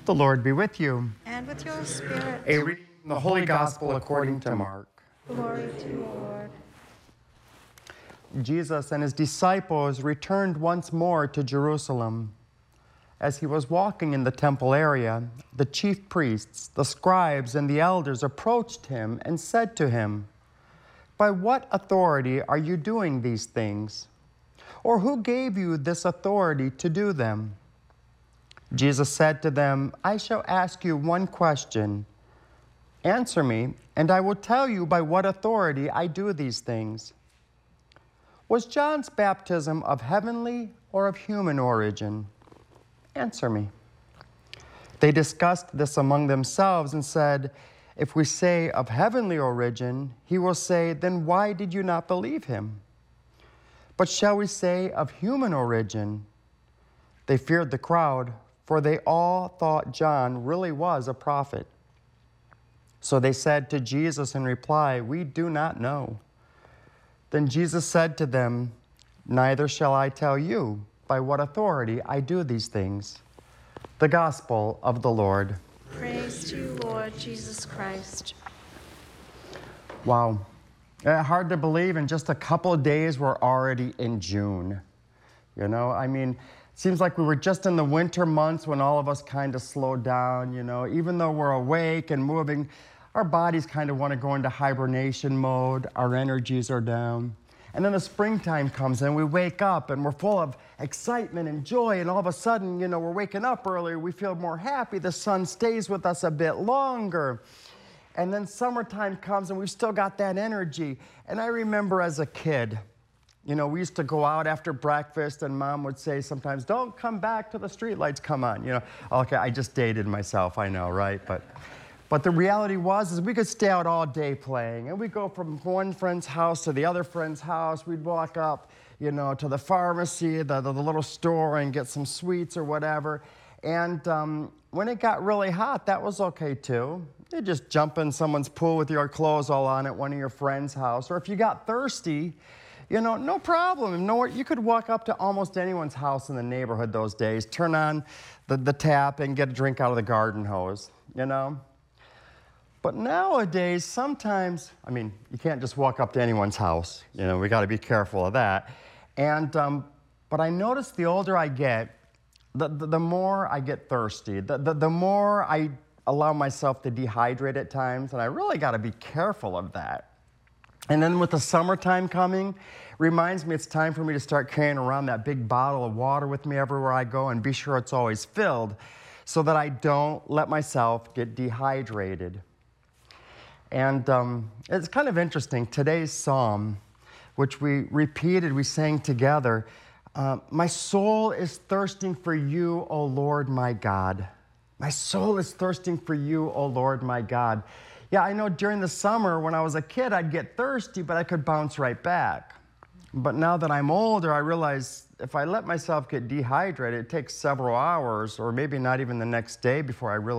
The Lord be with you. And with your spirit. A reading from the Holy Gospel according to Mark. Glory to you, Lord. Jesus and his disciples returned once more to Jerusalem. As he was walking in the temple area, the chief priests, the scribes, and the elders approached him and said to him, "By what authority are you doing these things? Or who gave you this authority to do them?" Jesus said to them, "I shall ask you one question. Answer me, and I will tell you by what authority I do these things. Was John's baptism of heavenly or of human origin? Answer me." They discussed this among themselves and said, "If we say of heavenly origin, he will say, 'Then why did you not believe him?' But shall we say of human origin?" They feared the crowd, for they all thought John really was a prophet. So they said to Jesus in reply, "We do not know." Then Jesus said to them, "Neither shall I tell you by what authority I do these things." The Gospel of the Lord. Praise to you, Lord Jesus Christ. Wow. Hard to believe in just a couple of days we're already in June. You know, I mean, it seems like we were just in the winter months when all of us kind of slowed down, you know. Even though we're awake and moving, our bodies kind of want to go into hibernation mode. Our energies are down. And then the springtime comes and we wake up and we're full of excitement and joy, and all of a sudden, you know, we're waking up earlier, we feel more happy, the sun stays with us a bit longer. And then summertime comes and we've still got that energy. And I remember as a kid, you know, we used to go out after breakfast and Mom would say sometimes, "Don't come back till the streetlights come on." You know, okay, I just dated myself, I know, right? But the reality is we could stay out all day playing, and we'd go from one friend's house to the other friend's house. We'd walk up, you know, to the pharmacy, the little store, and get some sweets or whatever. And when it got really hot, that was okay too. You just jump in someone's pool with your clothes all on at one of your friend's house. Or if you got thirsty, you know, no problem. You could walk up to almost anyone's house in the neighborhood those days, turn on the tap and get a drink out of the garden hose, you know? But nowadays, sometimes, I mean, you can't just walk up to anyone's house. You know, we got to be careful of that. But I notice the older I get, the more I get thirsty, the more I allow myself to dehydrate at times, and I really got to be careful of that. And then with the summertime coming, reminds me it's time for me to start carrying around that big bottle of water with me everywhere I go and be sure it's always filled so that I don't let myself get dehydrated. And it's kind of interesting. Today's psalm, which we sang together, "My soul is thirsting for you, O Lord my God." My soul is thirsting for you, O Lord my God. Yeah, I know during the summer when I was a kid, I'd get thirsty, but I could bounce right back. But now that I'm older, I realize if I let myself get dehydrated, it takes several hours or maybe not even the next day before I really